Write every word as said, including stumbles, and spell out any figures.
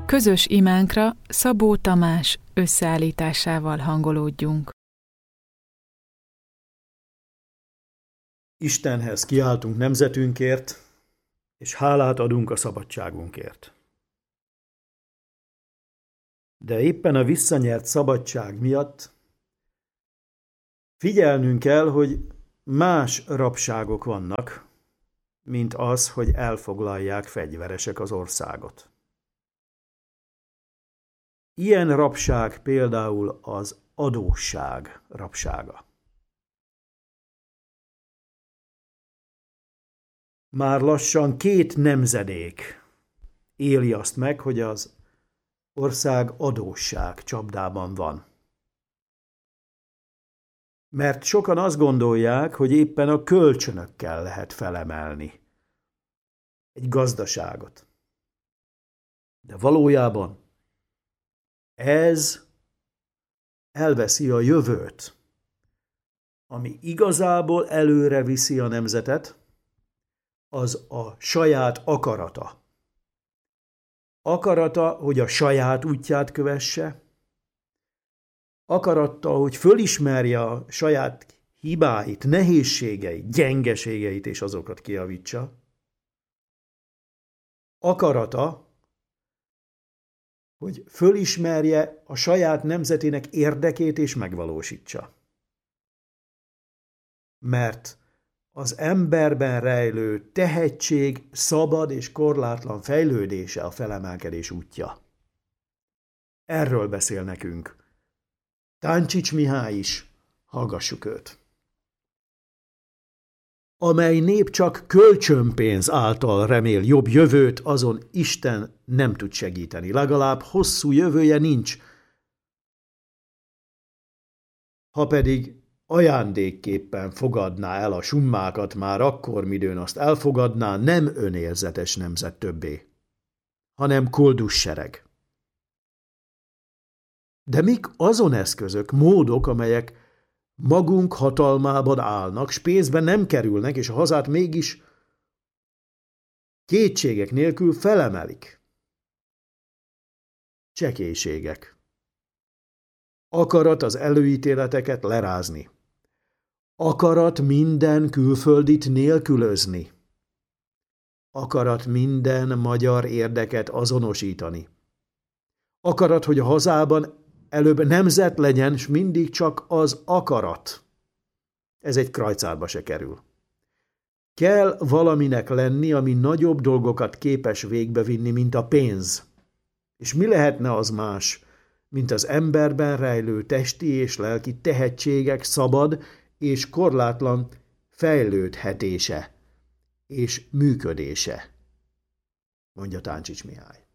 Közös imánkra Szabó Tamás összeállításával hangolódjunk. Istenhez kiáltunk nemzetünkért, és hálát adunk a szabadságunkért. De éppen a visszanyert szabadság miatt figyelnünk kell, hogy más rabságok vannak, mint az, hogy elfoglalják fegyveresek az országot. Ilyen rabság például az adósság rabsága. Már lassan két nemzedék éli azt meg, hogy az ország adósság csapdában van. Mert sokan azt gondolják, hogy éppen a kölcsönökkel lehet felemelni egy gazdaságot. De valójában ez elveszi a jövőt, ami igazából előre viszi a nemzetet, az a saját akarata. Akarata, hogy a saját útját kövesse, akarata, hogy fölismerje a saját hibáit, nehézségeit, gyengeségeit, és azokat kijavítsa. Akarata, hogy fölismerje a saját nemzetének érdekét és megvalósítsa. Mert az emberben rejlő tehetség szabad és korlátlan fejlődése a felemelkedés útja. Erről beszél nekünk Táncsics Mihály is, hallgassuk őt. Amely nép csak kölcsönpénz által remél jobb jövőt, azon Isten nem tud segíteni. Legalább hosszú jövője nincs. Ha pedig ajándékképpen fogadná el a summákat, már akkor, midőn azt elfogadná, nem önérzetes nemzet többé, hanem koldus sereg. De mik azon eszközök, módok, amelyek magunk hatalmában állnak, s pénzben nem kerülnek, és a hazát mégis kétségek nélkül felemelik? Csekélységek. Akarat az előítéleteket lerázni. Akarat minden külföldit nélkülözni. Akarat minden magyar érdeket azonosítani. Akarat, hogy a hazában előbb nemzet legyen, s mindig csak az akarat. Ez egy krajcárba se kerül. Kell valaminek lenni, ami nagyobb dolgokat képes végbevinni, mint a pénz. És mi lehetne az más, mint az emberben rejlő testi és lelki tehetségek szabad és korlátlan fejlődhetése és működése, mondja Táncsics Mihály.